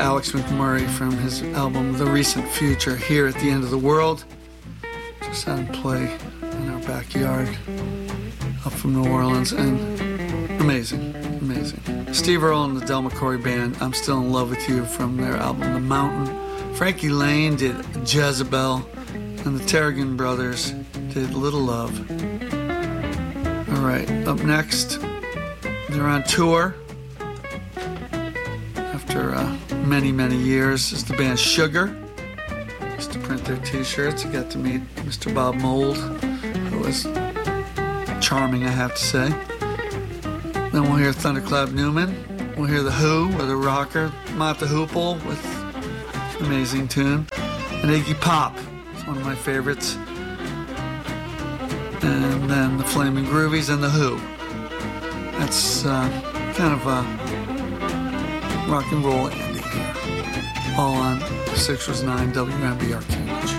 Alex McMurray from his album The Recent Future here at the End of the World. Just had him play in our backyard up from New Orleans, and amazing. Steve Earle and the Del McCoury Band, I'm Still in Love with You from their album The Mountain. Frankie Lane did Jezebel, and the Terrigan Brothers did Little Love. All right, up next, they're on tour after many years. Is the band Sugar. Used to print their t-shirts. I got to meet Mr. Bob Mould, who was charming, I have to say. Then we'll hear Thunderclap Newman. We'll hear The Who with a rocker, Mott the Hoople with an amazing tune, and Iggy Pop. It's one of my favorites. And then the Flaming Groovies and The Who. That's kind of a rock and roll ending here. All on 6 was 9 WMBR Cambridge.